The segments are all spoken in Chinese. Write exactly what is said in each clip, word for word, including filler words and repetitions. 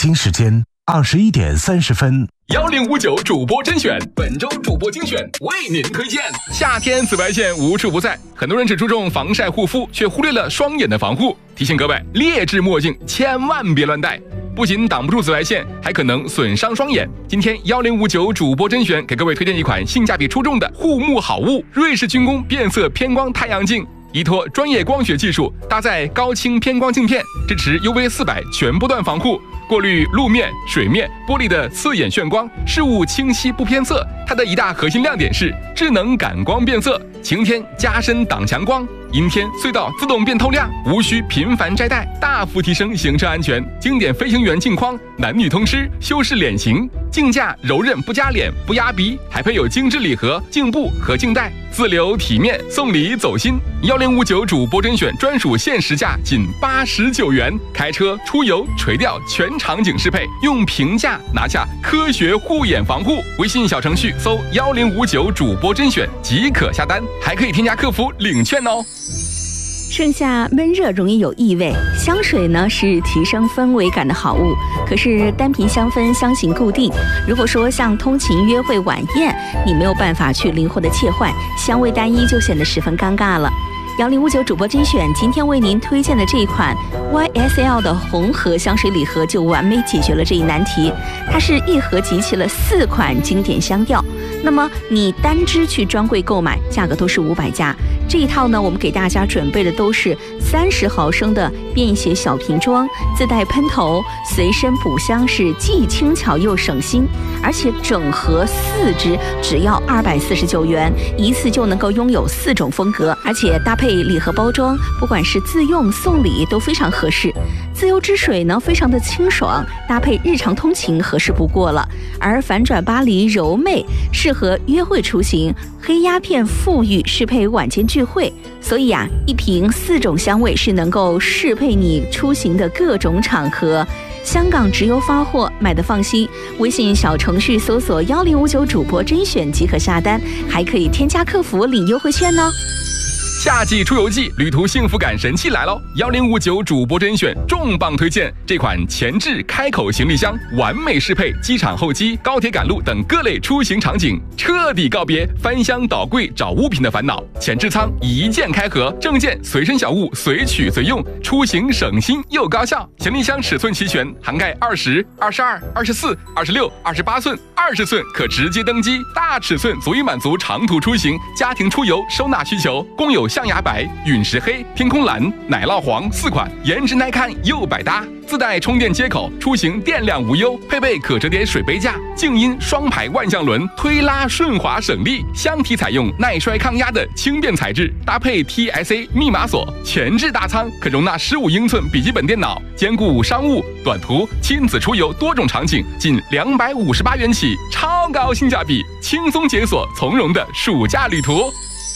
京时间二十一点三十分。 幺零五九主播甄选，本周主播精选为您推荐。夏天紫外线无处不在，很多人只注重防晒护肤，却忽略了双眼的防护。提醒各位，劣质墨镜千万别乱戴，不仅挡不住紫外线，还可能损伤双眼。今天幺零五九主播甄选给各位推荐一款性价比出众的护目好物——瑞士军工变色偏光太阳镜。依托专业光学技术，搭载高清偏光镜片，支持 U V 四百全波段防护，过滤路面、水面、玻璃的刺眼眩光，事物清晰不偏色。它的一大核心亮点是智能感光变色，晴天加深挡强光，阴天隧道自动变透亮，无需频繁摘戴，大幅提升行车安全。经典飞行员镜框，男女通吃，修饰脸型，镜架柔韧不夹脸不压鼻，还配有精致礼盒、镜布和镜带，自留体面，送礼走心。幺零五九主播甄选专属限时价仅八十九元，开车出游垂钓全场景适配，用平价拿下科学护眼防护。微信小程序搜幺零五九主播甄选即可下单，还可以添加客服领券哦。 盛夏闷热容易有异味，香水呢是提升氛围感的好物，可是单凭香氛相形固定。如果说像通勤、约会、晚宴，你没有办法去灵活的切换，香味单一就显得十分尴尬了。幺零五九主播甄选今天为您推荐的这一款 Y S L 的红盒香水礼盒就完美解决了这一难题。它是一盒集齐了四款经典香调，那么你单支去专柜购买，价格都是五百加。这一套呢，我们给大家准备的都是三十毫升的便携小瓶装，自带喷头，随身补香，是既轻巧又省心。而且整盒四支只要二百四十九元，一次就能够拥有四种风格，而且搭配礼盒包装，不管是自用送礼都非常合适。自由之水呢，非常的清爽，搭配日常通勤合适不过了。而反转巴黎柔媚适合约会出行，黑鸦片馥郁适配晚间聚会。所以啊，一瓶四种香味是能够适配你出行的各种场合。香港直邮发货，买的放心。微信小程序搜索幺零五九主播甄选即可下单，还可以添加客服领优惠券呢。 夏季出游季，旅途幸福感神器来喽！幺零五九主播甄选重磅推荐这款前置开口行李箱，完美适配机场候机、高铁赶路等各类出行场景，彻底告别翻箱倒柜找物品的烦恼。前置仓一键开合，证件随身小物随取随用，出行省心又高效。行李箱尺寸齐全，涵盖二十、二十二、二十四、二十六、二十八寸、二十寸，可直接登机。大尺寸足以满足长途出行、家庭出游收纳需求，共有象牙白、陨石黑、天空蓝、奶酪黄四款，颜值耐看又百搭。自带充电接口，出行电量无忧，配备可折叠水杯架，静音双排万向轮，推拉顺滑省力。箱体采用耐摔抗压的轻便材质，搭配 T S A 密码锁，前置大仓可容纳十五英寸笔记本电脑，兼顾商务、短途、亲子出游多种场景，仅两百五十八元起，超高性价比，轻松解锁从容的暑假旅途。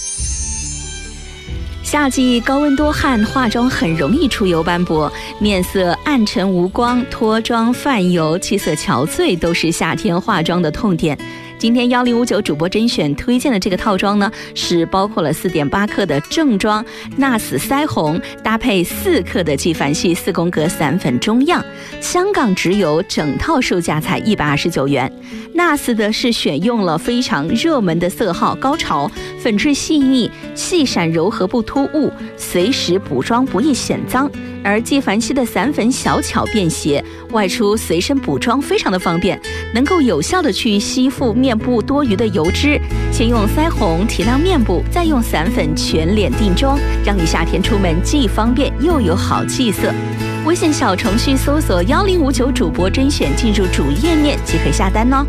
夏季高温多汗，化妆很容易出油斑驳，面色暗沉无光，脱妆泛油，气色憔悴，都是夏天化妆的痛点。今天幺零五九主播甄选推荐的这个套装呢，是包括了 四点八克的正装 N A S 腮红，搭配四克的纪梵希四宫格散粉中样，香港直邮，整套售价才一百二十九元。N A S 的是选用了非常热门的色号高潮，粉质细腻，细闪柔和不突兀，随时补妆不易显脏。而纪梵希的散粉小巧便携，外出随身补妆非常的方便，能够有效的去吸附面部多余的油脂。先用腮红提亮面部，再用散粉全脸定妆，让你夏天出门既方便又有好气色。微信小程序搜索幺零五九主播甄选，进入主页面即可下单哦。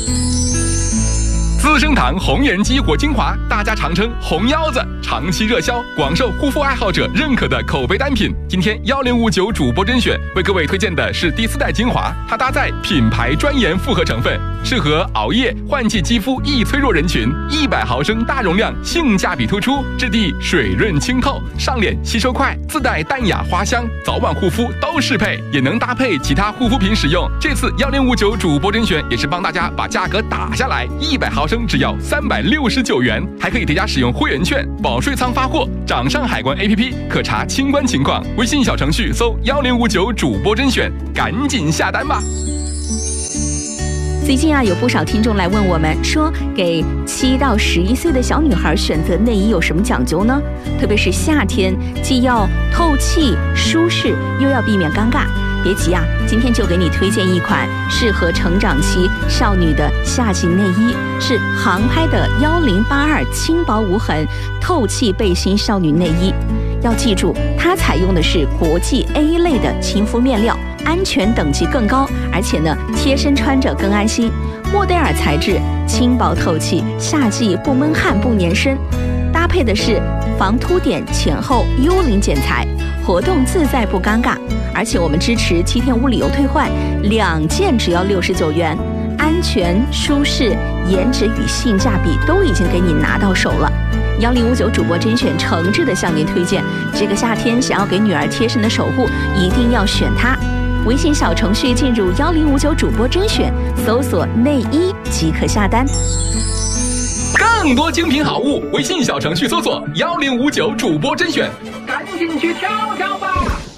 资生堂红颜激活精华，大家常称红腰子，长期热销，广受护肤爱好者认可的口碑单品。今天幺零五九主播甄选为各位推荐的是第四代精华，它搭载品牌专研复合成分，适合熬夜、换季肌肤易脆弱人群。一百毫升大容量，性价比突出，质地水润清透，上脸吸收快，自带淡雅花香，早晚护肤都适配，也能搭配其他护肤品使用。这次幺零五九主播甄选也是帮大家把价格打下来，一百毫升。 升只要三百六十九元，还可以叠加使用会员券，保税仓发货。掌上海关 A P P 可查清关情况，微信小程序搜幺零五九主播甄选，赶紧下单吧。 最近啊，有不少听众来问我们说，给七到十一岁的小女孩选择内衣有什么讲究呢？特别是夏天，既要透气舒适，又要避免尴尬。别急啊，今天就给你推荐一款适合成长期少女的夏季内衣，是航拍的幺零八二轻薄无痕透气背心少女内衣。要记住，它采用的是国际 A 类的亲肤面料，安全等级更高，而且呢，贴身穿着更安心。莫代尔材质，轻薄透气，夏季不闷汗不粘身。搭配的是防凸点前后幽灵剪裁，活动自在不尴尬。而且我们支持七天无理由退换，两件只要六十九元，安全、舒适、颜值与性价比都已经给你拿到手了。幺零五九主播甄选诚挚的向您推荐，这个夏天想要给女儿贴身的守护，一定要选它。微信小程序进入幺零五九主播甄选，搜索内衣即可下单。 更多精品好物，微信小程序搜索幺零五九主播甄选，赶紧去挑挑吧。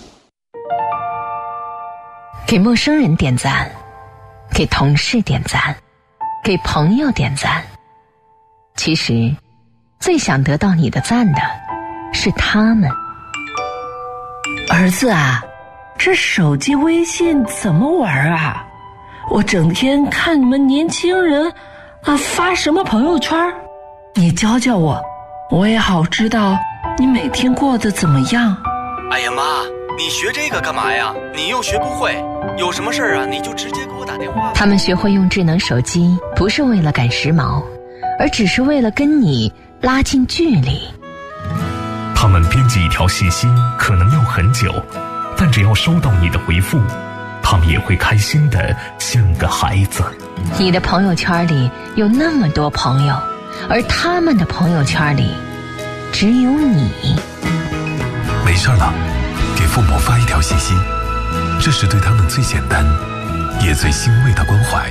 给陌生人点赞，给同事点赞，给朋友点赞。其实最想得到你的赞的是他们。 儿子啊，这手机微信怎么玩啊？我整天看你们年轻人啊发什么朋友圈，你教教我，我也好知道你每天过得怎么样。 哎呀妈，你学这个干嘛呀？你又学不会，有什么事儿啊你就直接给我打电话。 他们学会用智能手机，不是为了赶时髦，而只是为了跟你拉近距离。 他们编辑一条信息可能要很久，但只要收到你的回复，他们也会开心的像个孩子。 你的朋友圈里有那么多朋友，而他们的朋友圈里只有你。 没事了，给父母发一条信息，这是对他们最简单也最欣慰的关怀。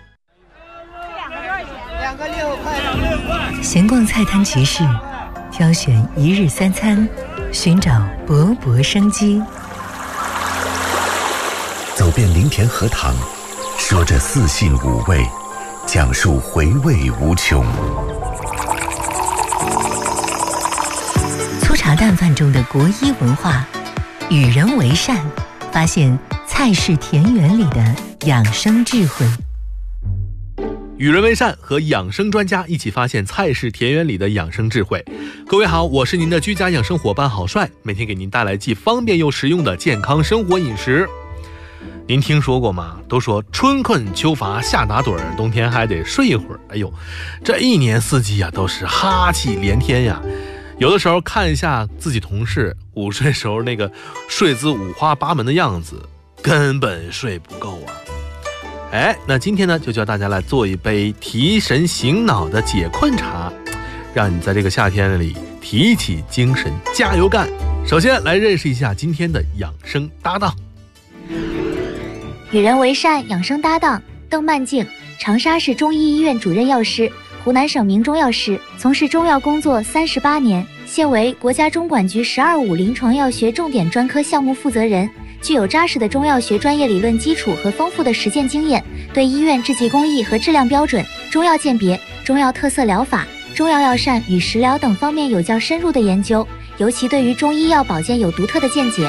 两个六块，两个六块。 闲逛菜摊集市，挑选一日三餐，寻找勃勃生机。 走遍林田荷塘，说着四性五味，讲述回味无穷。 粗茶淡饭中的国医文化，与人为善，发现菜式田园里的养生智慧。 与人为善，和养生专家一起发现菜式田园里的养生智慧。各位好，我是您的居家养生伙伴郝帅，每天给您带来既方便又实用的健康生活饮食。您听说过吗？都说春困秋乏夏打盹，冬天还得睡一会儿。哎呦，这一年四季啊都是哈气连天呀。有的时候看一下自己同事午睡时候那个睡姿五花八门的样子，根本睡不够啊。哎，那今天呢就教大家来做一杯提神醒脑的解困茶，让你在这个夏天里提起精神加油干。首先来认识一下今天的养生搭档。 与人为善养生搭档邓曼静，长沙市中医医院主任药师，湖南省名中药师，从事中药工作三十八年，现为国家中管局“十二五”临床药学重点专科项目负责人，具有扎实的中药学专业理论基础和丰富的实践经验，对医院制剂工艺和质量标准、中药鉴别、中药特色疗法、中药药膳与食疗等方面有较深入的研究，尤其对于中医药保健有独特的见解。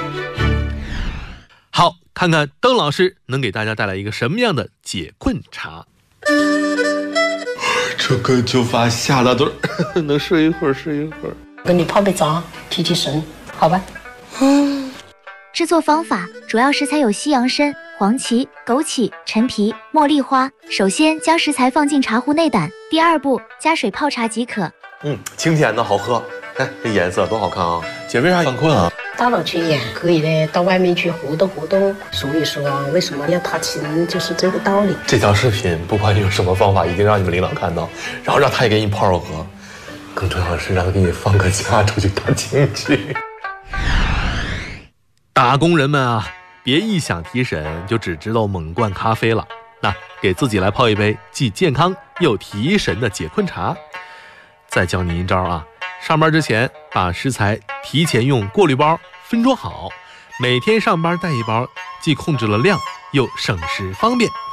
好，看看邓老师能给大家带来一个什么样的解困茶。 春困秋乏夏打盹，能睡一会儿睡一会儿。 跟你泡杯茶提提神，好吧？ 嗯。制作方法主要食材有西洋参、黄芪、枸杞、陈皮、茉莉花。首先将食材放进茶壶内胆，第二步加水泡茶即可。 嗯，清甜的好喝。哎，这颜色多好看啊！姐为啥犯困啊？ 大脑缺氧可以呢，到外面去活动活动。所以说啊，为什么要踏青，就是这个道理。 这条视频不管你用什么方法，一定让你们领导看到，然后让他也给你泡热喝。更重要的是让他给你放个假，出去踏青去。 打工人们啊，别一想提神就只知道猛灌咖啡了。那给自己来泡一杯既健康又提神的解困茶。再教你一招啊，上班之前把食材提前用过滤包分装好，每天上班带一包，既控制了量又省时方便。